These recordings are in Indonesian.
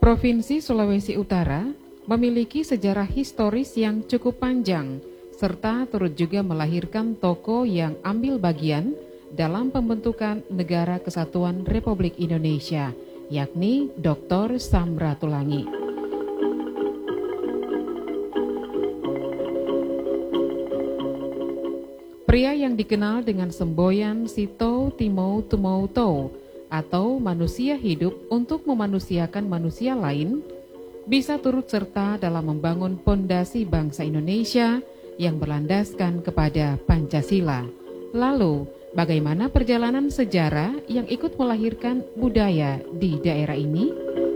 Provinsi Sulawesi Utara memiliki sejarah historis yang cukup panjang, serta turut juga melahirkan tokoh yang ambil bagian dalam pembentukan Negara Kesatuan Republik Indonesia, yakni Dr. Samratulangi. Pria yang dikenal dengan semboyan Sito Timou Tumou Tou atau manusia hidup untuk memanusiakan manusia lain, bisa turut serta dalam membangun pondasi bangsa Indonesia yang berlandaskan kepada Pancasila. Lalu, bagaimana perjalanan sejarah yang ikut melahirkan budaya di daerah ini?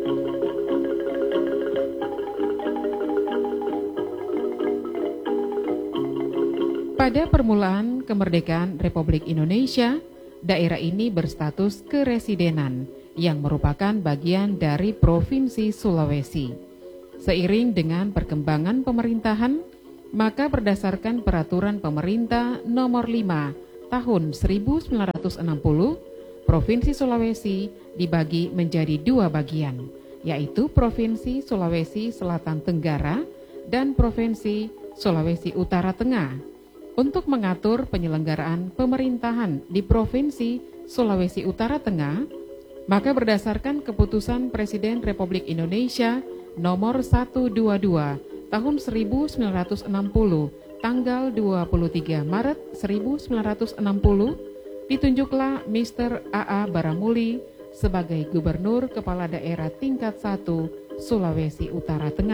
Pada permulaan kemerdekaan Republik Indonesia, daerah ini berstatus keresidenan yang merupakan bagian dari Provinsi Sulawesi. Seiring dengan perkembangan pemerintahan, maka berdasarkan Peraturan Pemerintah Nomor 5 Tahun 1960, Provinsi Sulawesi dibagi menjadi dua bagian, yaitu Provinsi Sulawesi Selatan Tenggara dan Provinsi Sulawesi Utara Tengah. Untuk mengatur penyelenggaraan pemerintahan di Provinsi Sulawesi Utara Tengah, maka berdasarkan Keputusan Presiden Republik Indonesia Nomor 122 Tahun 1960, tanggal 23 Maret 1960, ditunjuklah Mr. A.A. Baramuli sebagai Gubernur Kepala Daerah Tingkat 1 Sulawesi Utara Tengah.